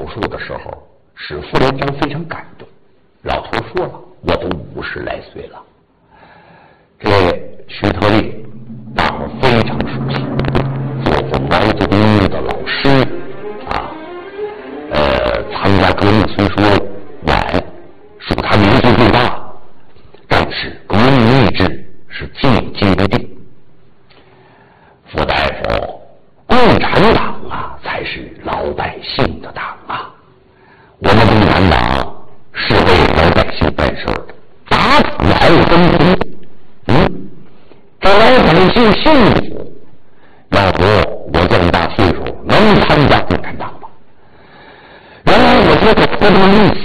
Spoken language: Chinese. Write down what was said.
述的时候，使副连长非常感动。老头说了，我都50来岁了。这徐特立大伙非常熟悉，做过毛泽东的老师啊。参加革命虽说晚，属他年纪最大，但是革命意志是渐进的定。傅大夫，共产党啊才是老百姓的党啊，我们共产党是为老百姓办事的，打死老根本。这老百姓幸福，要不我这么大岁数能参加共产党吗？原来我觉得活动意